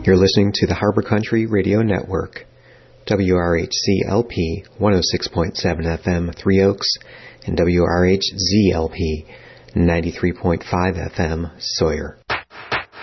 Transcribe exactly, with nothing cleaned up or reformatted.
You're listening to the Harbor Country Radio Network, W R H C L P one oh six point seven F M Three Oaks and W R H Z L P ninety-three point five F M Sawyer.